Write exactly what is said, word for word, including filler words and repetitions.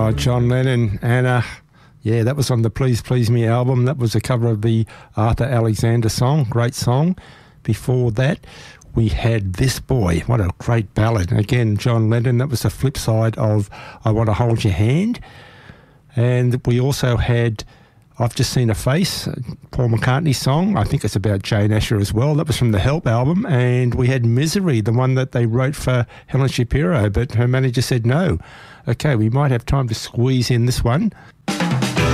Oh, John Lennon, and uh, yeah, that was on the Please Please Me album. That was a cover of the Arthur Alexander song, great song. Before that, we had This Boy, what a great ballad. Again, John Lennon, that was the flip side of I Want to Hold Your Hand. And we also had I've Just Seen a Face, Paul McCartney's song. I think it's about Jane Asher as well. That was from the Help album. And we had Misery, the one that they wrote for Helen Shapiro, but her manager said no. Okay, we might have time to squeeze in this one.